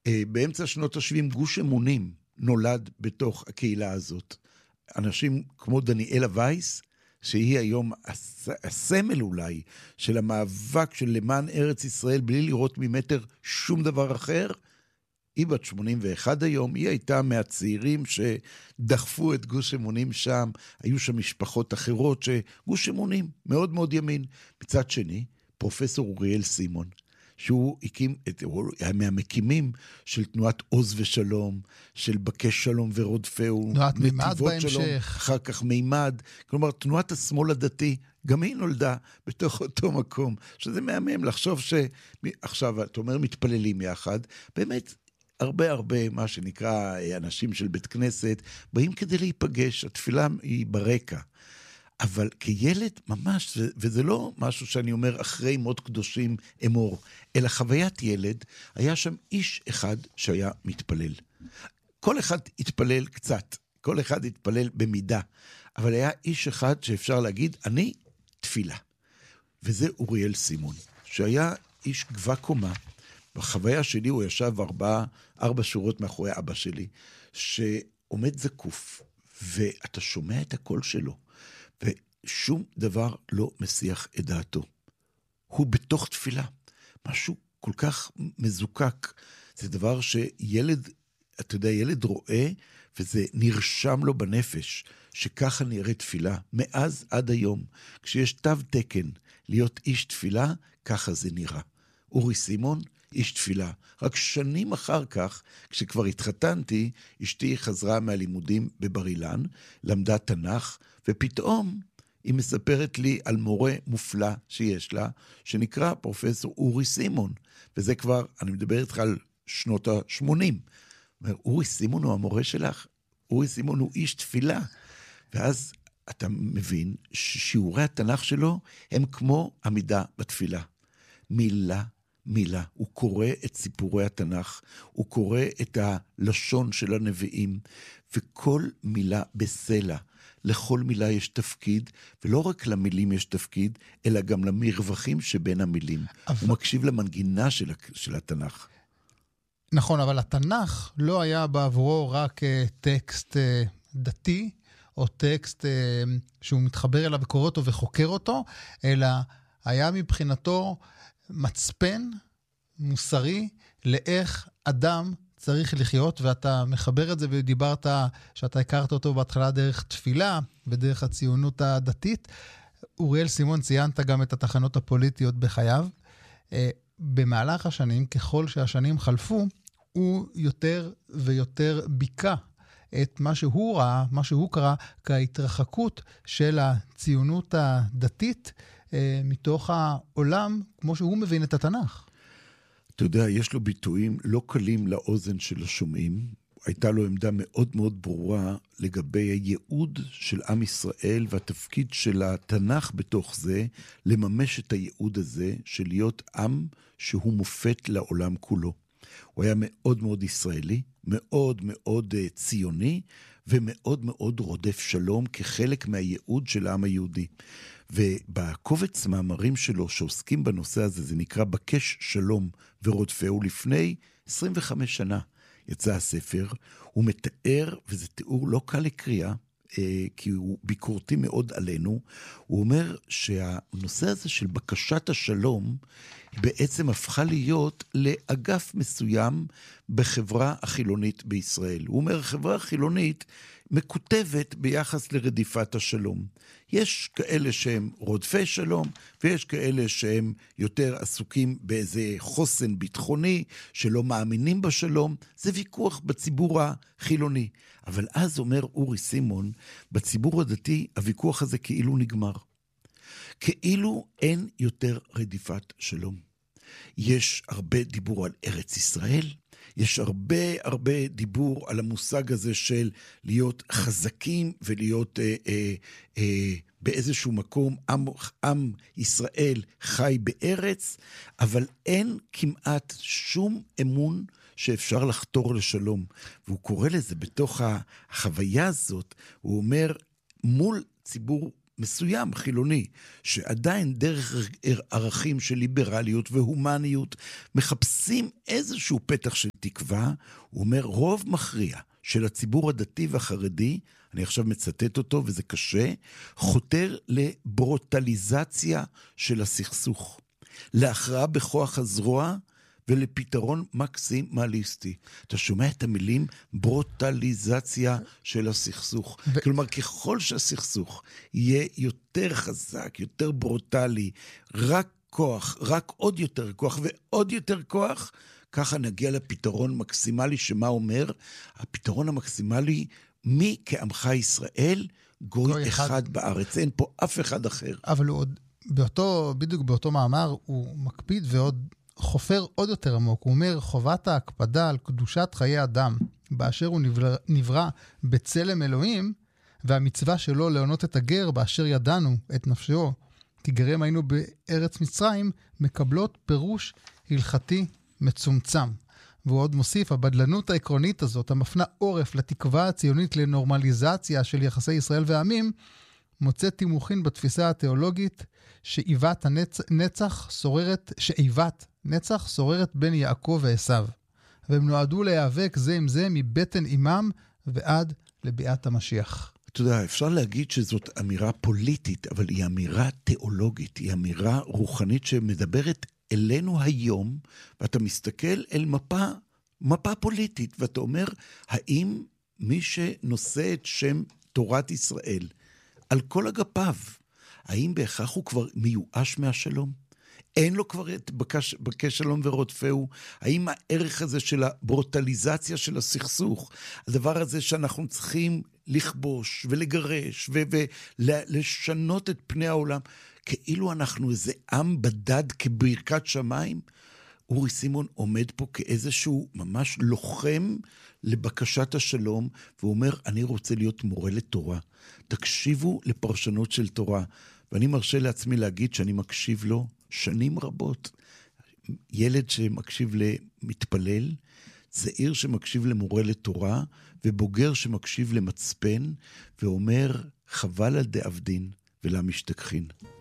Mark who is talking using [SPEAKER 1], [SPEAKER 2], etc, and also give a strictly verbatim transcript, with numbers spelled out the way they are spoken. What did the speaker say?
[SPEAKER 1] באמצע שנות ה-שבעים גוש אמונים נולד בתוך הקהילה הזאת. אנשים כמו דניאלה וייס, שהיא היום הסמל אולי של המאבק של למען ארץ ישראל, בלי לראות ממטר שום דבר אחר, היא בת שמונים ואחת היום, היא הייתה מהצעירים שדחפו את גוש אמונים שם, היו שם משפחות אחרות שגוש אמונים מאוד מאוד ימין. מצד שני, פרופסור אוריאל סימון, שהוא הקים, הוא היה מהמקימים של תנועת עוז ושלום, של בקש שלום ורודפהו,
[SPEAKER 2] תנועת מימד
[SPEAKER 1] בהמשך. שלום, אחר כך מימד, כלומר תנועת השמאל הדתי, גם היא נולדה בתוך אותו מקום, שזה מהמם לחשוב שעכשיו, אתה אומר, מתפללים יחד, באמת, הרבה הרבה מה שנקרא אנשים של בית כנסת, באים כדי להיפגש, התפילה היא ברקע. אבל כילד ממש, וזה לא משהו שאני אומר אחרי מות קדושים אמור, אלא חוויית ילד, היה שם איש אחד שהיה מתפלל. כל אחד התפלל קצת, כל אחד התפלל במידה, אבל היה איש אחד שאפשר להגיד, אני תפילה. וזה אוריאל סימון, שהיה איש גבה קומה, בחוויה שלי הוא ישב ארבע, ארבע שורות מאחורי אבא שלי, שעומד זקוף, ואתה שומע את הקול שלו, ושום דבר לא מסיח את דעתו. הוא בתוך תפילה, משהו כל כך מזוקק, זה דבר שילד, אתה יודע, ילד רואה, וזה נרשם לו בנפש, שככה נראה תפילה, מאז עד היום, כשיש תו תקן להיות איש תפילה, ככה זה נראה. אורי סימון, איש תפילה. רק שנים אחר כך, כשכבר התחתנתי, אשתי חזרה מהלימודים בבר אילן, למדה תנ"ך, ופתאום היא מספרת לי על מורה מופלא שיש לה, שנקרא פרופסור אורי סימון, וזה כבר, אני מדבר איתך על שנות ה-שמונים. אומר, אורי סימון הוא המורה שלך? אורי סימון הוא איש תפילה. ואז אתה מבין ששיעורי התנ"ך שלו הם כמו עמידה בתפילה. מילה מילה, הוא קורא את סיפורי התנ"ך, הוא קורא את הלשון של הנביאים, וכל מילה בסלע, לכל מילה יש תפקיד, ולא רק למילים יש תפקיד, אלא גם למרווחים שבין המילים. אבל... הוא מקשיב למנגינה של, של התנ"ך.
[SPEAKER 2] נכון, אבל התנ"ך לא היה בעבורו רק טקסט דתי, או טקסט שהוא מתחבר אליו וקורא אותו וחוקר אותו, אלא היה מבחינתו מצפן מוסרי לאיך אדם צריך לחיות, ואתה מחבר את זה ודיברת שאתה הכרת אותו בהתחלה דרך תפילה ודרך הציונות הדתית. אוריאל סימון, ציינת גם את התחנות הפוליטיות בחייו. במהלך השנים, ככל שהשנים חלפו, הוא יותר ויותר ביקע את מה שהוא ראה, מה שהוא קרא כהתרחקות של הציונות הדתית מתוך העולם, כמו שהוא מבין את התנ"ך.
[SPEAKER 1] אתה יודע, יש לו ביטויים לא קלים לאוזן של השומעים. הייתה לו עמדה מאוד מאוד ברורה לגבי הייעוד של עם ישראל, והתפקיד של התנ"ך בתוך זה, לממש את הייעוד הזה, של להיות עם שהוא מופת לעולם כולו. הוא היה מאוד מאוד ישראלי, מאוד מאוד ציוני, ומאוד מאוד רודף שלום כחלק מהייעוד של העם היהודי. ובקובץ מאמרים שלו שעוסקים בנושא הזה, זה נקרא בקש שלום ורודפהו, לפני עשרים וחמש שנה יצא הספר, הוא מתאר, וזה תיאור לא קל לקריאה, כי הוא ביקורתי מאוד עלינו, הוא אומר שהנושא הזה של בקשת השלום, בעצם הפכה להיות לאגף מסוים בחברה החילונית בישראל. הוא אומר, החברה החילונית מקוטבת ביחס לרדיפת השלום. יש כאלה שהם רודפי שלום, ויש כאלה שהם יותר עסוקים באיזה חוסן ביטחוני, שלא מאמינים בשלום. זה ויכוח בציבור החילוני. אבל אז אומר אורי סימון, בציבור הדתי הוויכוח הזה כאילו נגמר. כאילו אין יותר רדיפת שלום. יש הרבה דיבור על ארץ ישראל, יש הרבה הרבה דיבור על המושג הזה של להיות חזקים ולהיות אה, אה, אה, באיזשהו מקום, עם, עם ישראל חי בארץ, אבל אין כמעט שום אמון שאפשר לחתור לשלום. והוא קורא לזה בתוך החוויה הזאת, הוא אומר, מול ציבור מסוים, חילוני, שעדיין דרך ערכים של ליברליות והומניות, מחפשים איזשהו פתח של תקווה, הוא אומר, רוב מכריע של הציבור הדתי והחרדי, אני עכשיו מצטט אותו וזה קשה, חותר לברוטליזציה של הסכסוך, להכרעה בכוח הזרוע ולפתרון מקסימליסטי. אתה שומע את המילים ברוטליזציה של הסכסוך. ו... כלומר, ככל שהסכסוך יהיה יותר חזק, יותר ברוטלי, רק כוח, רק עוד יותר כוח ועוד יותר כוח, ככה נגיע לפתרון מקסימלי, שמה אומר? הפתרון המקסימלי, מי כעמך ישראל, גוי, גוי אחד, אחד בארץ. אין פה אף אחד אחר.
[SPEAKER 2] אבל הוא עוד, באותו, בדיוק באותו מאמר, הוא מקפיד ועוד חופר עוד יותר עמוק. הוא אומר, חובת ההקפדה על קדושת חיי אדם, באשר הוא נברא, נברא בצלם אלוהים, והמצווה שלו להונות את הגר, באשר ידענו את נפשו, כי גרים היינו בארץ מצרים, מקבלות פירוש הלכתי מצומצם. והוא עוד מוסיף, הבדלנות העקרונית הזאת, המפנה עורף לתקווה הציונית לנורמליזציה של יחסי ישראל והעמים, מוצאת תימוכין בתפיסה התיאולוגית שאיבת הנצח שוררת, שאיבת נצח שוררת בין יעקב ועשיו. והם נועדו להיאבק זה עם זה מבטן אימם ועד לביאת המשיח.
[SPEAKER 1] אתה יודע, אפשר להגיד שזאת אמירה פוליטית, אבל היא אמירה תיאולוגית, היא אמירה רוחנית שמדברת אלינו היום, ואתה מסתכל אל מפה, מפה פוליטית, ואתה אומר, האם מי שנושא את שם תורת ישראל על כל אגפיו, האם בהכרח הוא כבר מיואש מהשלום? אין לו כבר את בקש, בקש שלום ורודפהו? האם הערך הזה של הברוטליזציה של הסכסוך, הדבר הזה שאנחנו צריכים לכבוש ולגרש ולשנות את פני העולם, כאילו אנחנו איזה עם בדד כברכת שמיים? אורי סימון עומד פה כאיזשהו ממש לוחם לבקשת השלום, והוא אומר, אני רוצה להיות מורה לתורה. תקשיבו לפרשנות של תורה. ואני מרשה לעצמי להגיד שאני מקשיב לו שנים רבות. ילד שמקשיב למתפלל, צעיר שמקשיב למורה לתורה, ובוגר שמקשיב למצפן, ואומר, חבל על דאבדין ולמשתכחין.